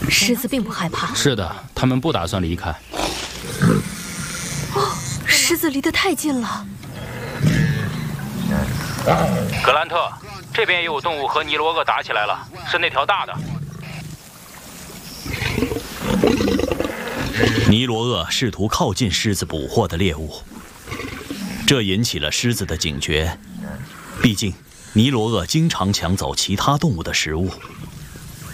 狮子并不害怕。 是的，他们不打算离开。 哦，狮子离得太近了。 格兰特，这边也有动物和尼罗鳄打起来了，是那条大的。 尼罗鳄试图靠近狮子捕获的猎物，这引起了狮子的警觉。毕竟，尼罗鳄经常抢走其他动物的食物。